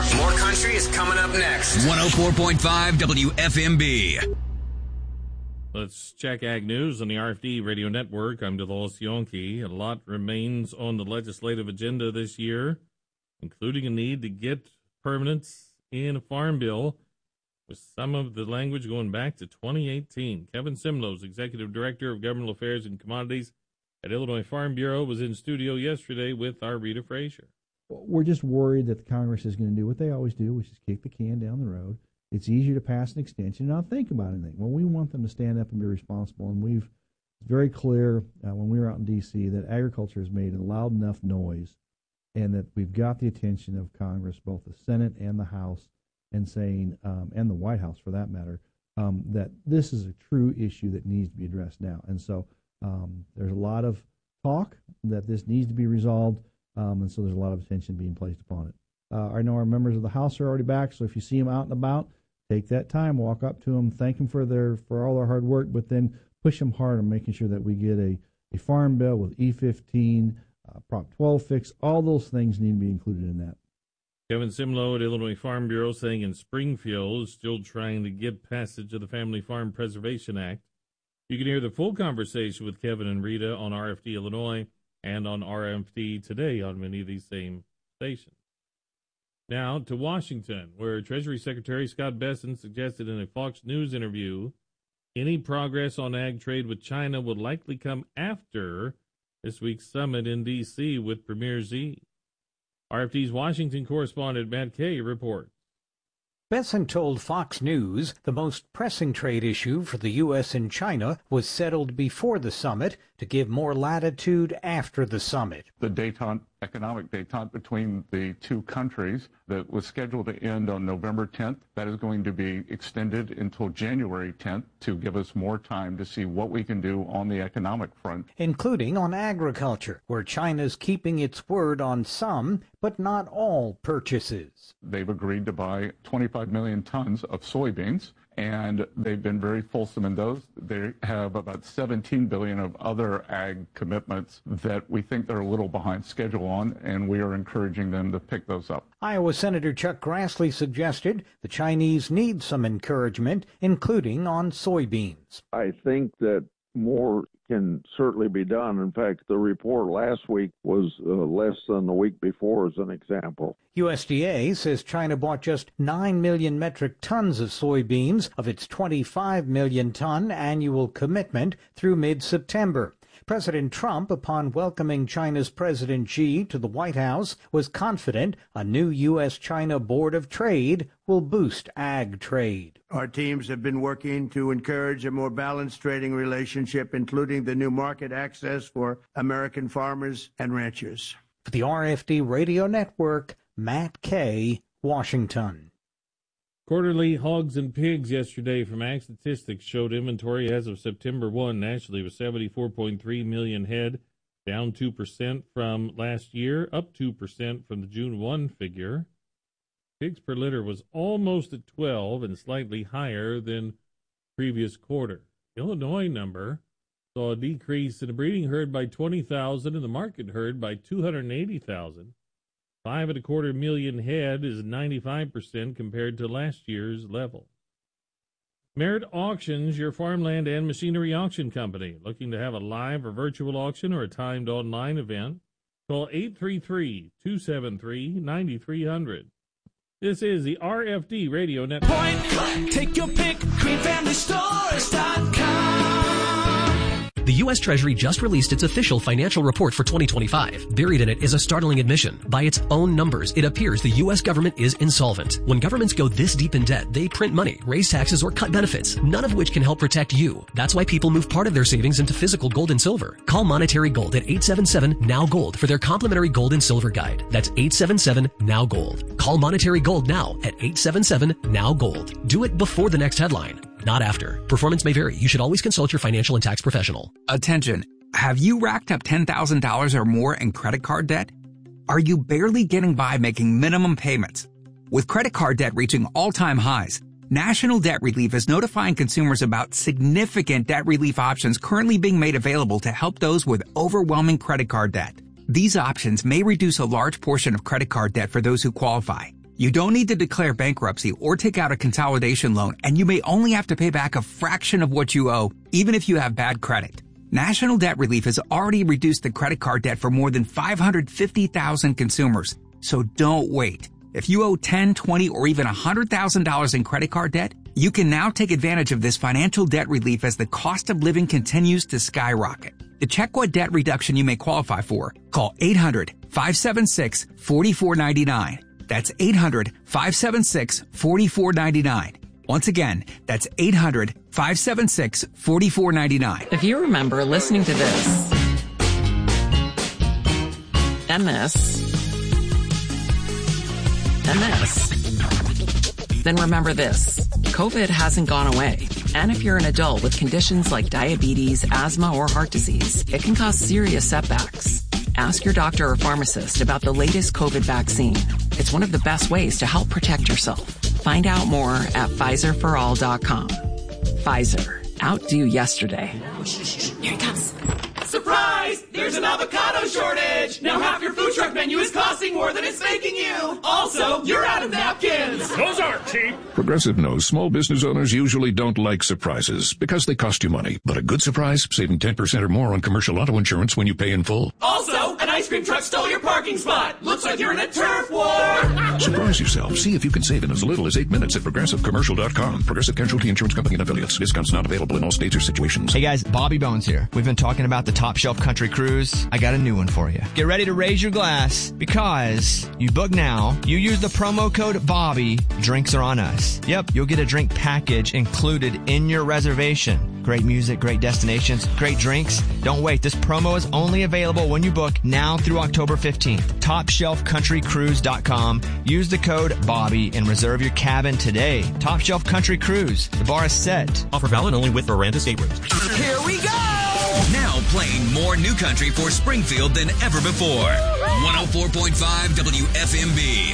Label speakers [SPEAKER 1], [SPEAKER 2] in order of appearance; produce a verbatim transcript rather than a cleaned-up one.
[SPEAKER 1] More country is coming up next.
[SPEAKER 2] one oh four point five W F M B.
[SPEAKER 3] Let's check Ag News on the R F D Radio Network. I'm DeLawes Yonke. A lot remains on the legislative agenda this year, including a need to get permanence in a farm bill, with some of the language going back to twenty eighteen. Kevin Simlos, Executive Director of Governmental Affairs and Commodities at Illinois Farm Bureau, was in studio yesterday with our Rita Frazier.
[SPEAKER 4] We're just worried that the Congress is going to do what they always do, which is kick the can down the road. It's easier to pass an extension and not think about anything. Well, we want them to stand up and be responsible, and we've it's very clear uh, when we were out in D C that agriculture has made a loud enough noise and that we've got the attention of Congress, both the Senate and the House, and saying, um, and the White House for that matter, um, that this is a true issue that needs to be addressed now. And so um, there's a lot of talk that this needs to be resolved, um, and so there's a lot of attention being placed upon it. Uh, I know our members of the House are already back, so if you see them out and about, take that time, walk up to them, thank them for their for all their hard work, but then push them hard on making sure that we get a, a farm bill with E fifteen, uh, Prop twelve fix. All those things need to be included in that.
[SPEAKER 3] Kevin Simlo at Illinois Farm Bureau saying in Springfield is still trying to get passage of the Family Farm Preservation Act. You can hear the full conversation with Kevin and Rita on R F D Illinois and on R F D Today on many of these same stations. Now to Washington, where Treasury Secretary Scott Bessent suggested in a Fox News interview any progress on ag trade with China would likely come after this week's summit in D C with Premier Xi. R F D's Washington correspondent Matt Kay reports.
[SPEAKER 5] Bessent told Fox News the most pressing trade issue for the U S and China was settled before the summit to give more latitude after the summit.
[SPEAKER 6] The détente, economic détente between the two countries that was scheduled to end on November tenth, that is going to be extended until January tenth to give us more time to see what we can do on the economic front.
[SPEAKER 5] Including on agriculture, where China's keeping its word on some, but not all purchases.
[SPEAKER 6] They've agreed to buy twenty-five million tons of soybeans, and they've been very fulsome in those. They have about seventeen billion of other ag commitments that we think they're a little behind schedule on, and we are encouraging them to pick those up.
[SPEAKER 5] Iowa Senator Chuck Grassley suggested the Chinese need some encouragement, including on soybeans.
[SPEAKER 7] I think that more can certainly be done. In fact, the report last week was uh, less than the week before, as an example.
[SPEAKER 5] U S D A says China bought just nine million metric tons of soybeans of its twenty-five million ton annual commitment through mid-September. President Trump, upon welcoming China's President Xi to the White House, was confident a new U S China Board of Trade will boost ag trade.
[SPEAKER 8] Our teams have been working to encourage a more balanced trading relationship, including the new market access for American farmers and ranchers.
[SPEAKER 5] For the R F D Radio Network, Matt Kay, Washington.
[SPEAKER 3] Quarterly hogs and pigs yesterday from Ag Statistics showed inventory as of September first nationally was seventy-four point three million head, down two percent from last year, up two percent from the June first figure. Pigs per litter was almost at twelve and slightly higher than previous quarter. Illinois number saw a decrease in the breeding herd by twenty thousand and the market herd by two hundred eighty thousand. Five and a quarter million head is ninety-five percent compared to last year's level. Merit Auctions, your farmland and machinery auction company. Looking to have a live or virtual auction or a timed online event? Call eight three three, two seven three, nine three zero zero. This is the R F D Radio Network.
[SPEAKER 9] Point, take your pick, green family stores dot com.
[SPEAKER 10] The U S Treasury just released its official financial report for twenty twenty-five. Buried in it is a startling admission. By its own numbers, it appears the U S government is insolvent. When governments go this deep in debt, they print money, raise taxes, or cut benefits, none of which can help protect you. That's why people move part of their savings into physical gold and silver. Call Monetary Gold at eight seven seven, N O W, GOLD for their complimentary gold and silver guide. That's eight seven seven, N O W, GOLD. Call Monetary Gold now at eight seven seven, N O W, GOLD. Do it before the next headline, not after. Performance may vary. You should always consult your financial and tax professional.
[SPEAKER 11] Attention. Have you racked up ten thousand dollars or more in credit card debt? Are you barely getting by making minimum payments? With credit card debt reaching all-time highs, National Debt Relief is notifying consumers about significant debt relief options currently being made available to help those with overwhelming credit card debt. These options may reduce a large portion of credit card debt for those who qualify. You don't need to declare bankruptcy or take out a consolidation loan, and you may only have to pay back a fraction of what you owe, even if you have bad credit. National Debt Relief has already reduced the credit card debt for more than five hundred fifty thousand consumers. So don't wait. If you owe ten, twenty, or even one hundred thousand dollars in credit card debt, you can now take advantage of this financial debt relief as the cost of living continues to skyrocket. To check what debt reduction you may qualify for, call eight hundred, five seven six, four four nine nine. That's eight hundred, five seven six, four four nine nine. Once again, that's eight hundred, five seven six, four four nine nine.
[SPEAKER 12] If you remember listening to this and this and this, then remember this. COVID hasn't gone away. And if you're an adult with conditions like diabetes, asthma, or heart disease, it can cause serious setbacks. Ask your doctor or pharmacist about the latest COVID vaccine. It's one of the best ways to help protect yourself. Find out more at Pfizer for all dot com. Pfizer. Outdo yesterday.
[SPEAKER 9] Here he comes. Surprise! There's an avocado shortage! Now half your food truck menu is costing more than it's making you! Also, you're out of napkins!
[SPEAKER 13] Those aren't cheap! Progressive knows small business owners usually don't like surprises because they cost you money. But a good surprise, saving ten percent or more on commercial auto insurance when you pay in full.
[SPEAKER 9] Also, an ice cream truck stole your parking spot! Looks like you're in a turf war!
[SPEAKER 13] Surprise yourself. See if you can save in as little as eight minutes at progressive commercial dot com. Progressive Casualty Insurance Company and affiliates. Discounts not available in all states or situations.
[SPEAKER 14] Hey guys, Bobby Bones here. We've been talking about the Top Shelf Country Cruise. I got a new one for you. Get ready to raise your glass because you book now, you use the promo code Bobby, drinks are on us. Yep, you'll get a drink package included in your reservation. Great music, great destinations, great drinks. Don't wait. This promo is only available when you book now through October fifteenth. top shelf country cruise dot com. Use the code Bobby and reserve your cabin today. Top Shelf Country Cruise. The bar is set.
[SPEAKER 15] Offer valid only with Miranda staterooms.
[SPEAKER 2] Here we go! Now playing more new country for Springfield than ever before. one oh four point five W F M B.